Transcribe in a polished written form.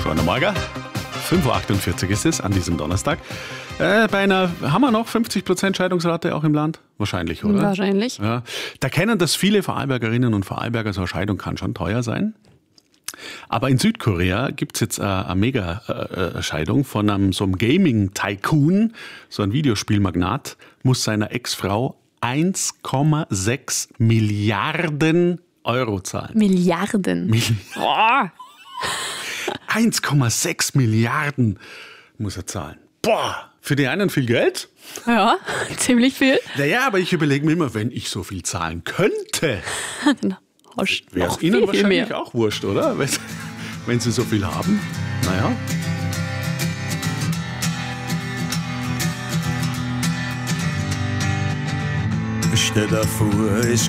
Guten Morgen. 5.48 Uhr ist es an diesem Donnerstag. Haben wir noch 50% Scheidungsrate auch im Land? Wahrscheinlich, oder? Wahrscheinlich. Ja. Da kennen das viele Vorarlbergerinnen und Vorarlberger, so eine Scheidung kann schon teuer sein. Aber in Südkorea gibt es jetzt eine Mega-Scheidung von so einem Gaming-Tycoon, so ein Videospielmagnat, muss seiner Ex-Frau 1,6 Milliarden Euro zahlen. Milliarden. Boah. 1,6 Milliarden muss er zahlen. Boah, für die einen viel Geld. Ja, ziemlich viel. Naja, aber ich überlege mir immer, wenn ich so viel zahlen könnte, wäre es Noch Ihnen viel wahrscheinlich mehr. auch wurscht, oder? Wenn Sie so viel haben. Naja. Stell dir vor, es